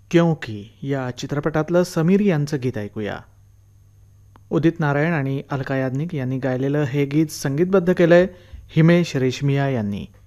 क्योंकि या चित्रपटातलं समीर यांचं गीत ऐकूया. उदित नारायण आणि अलका याज्ञिक यांनी गायलेलं हे गीत संगीतबद्ध केलंय हिमेश रेशमिया यांनी.